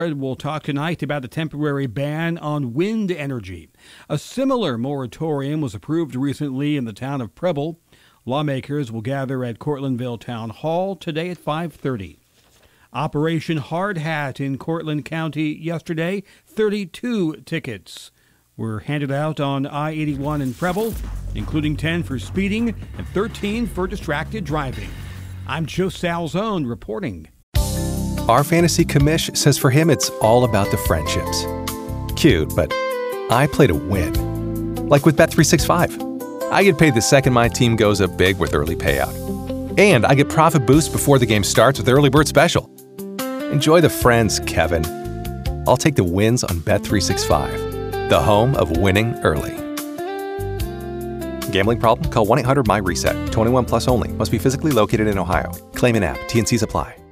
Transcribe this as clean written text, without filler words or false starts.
We'll talk tonight about the temporary ban on wind energy. A similar moratorium was approved recently in the town of Preble. Lawmakers will gather at Cortlandville Town Hall today at 5:30. Operation Hard Hat in Cortland County yesterday. 32 tickets were handed out on I-81 in Preble, including 10 for speeding and 13 for distracted driving. I'm Joe Salzone reporting. Our fantasy commish says for him it's all about the friendships. Cute, but I play to win. Like with Bet365. I get paid the second my team goes up big with early payout. And I get profit boost before the game starts with Early Bird Special. Enjoy the friends, Kevin. I'll take the wins on Bet365, the home of winning early. Gambling problem? Call 1-800-MY-RESET. 21 plus only. Must be physically located in Ohio. Claim in app. T&Cs apply.